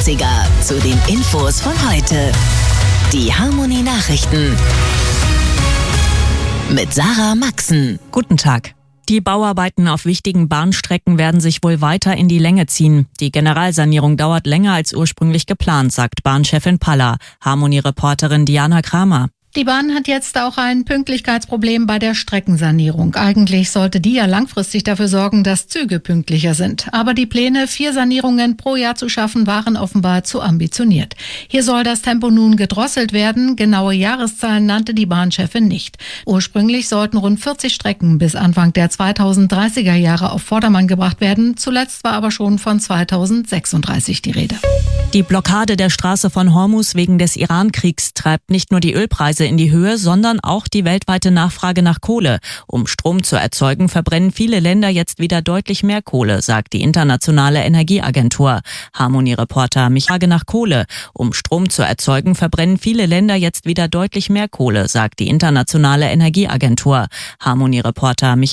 Fleißiger zu den Infos von heute. Die Harmonie Nachrichten mit Sarah Maxen. Guten Tag. Die Bauarbeiten auf wichtigen Bahnstrecken werden sich wohl weiter in die Länge ziehen. Die Generalsanierung dauert länger als ursprünglich geplant, sagt Bahnchefin Paller. Harmonie-Reporterin Diana Kramer. Die Bahn hat jetzt auch ein Pünktlichkeitsproblem bei der Streckensanierung. Eigentlich sollte die ja langfristig dafür sorgen, dass Züge pünktlicher sind. Aber die Pläne, 4 Sanierungen pro Jahr zu schaffen, waren offenbar zu ambitioniert. Hier soll das Tempo nun gedrosselt werden. Genaue Jahreszahlen nannte die Bahnchefin nicht. Ursprünglich sollten rund 40 Strecken bis Anfang der 2030er Jahre auf Vordermann gebracht werden. Zuletzt war aber schon von 2036 die Rede. Die Blockade der Straße von Hormuz wegen des Iran-Kriegs treibt nicht nur die Ölpreise in die Höhe, sondern auch die weltweite Nachfrage nach Kohle. Um Strom zu erzeugen, verbrennen viele Länder jetzt wieder deutlich mehr Kohle, sagt die Internationale Energieagentur. Harmonie-Reporter Frage nach Kohle. Um Strom zu erzeugen, verbrennen viele Länder jetzt wieder deutlich mehr Kohle, sagt die Internationale Energieagentur. Harmonie-Reporter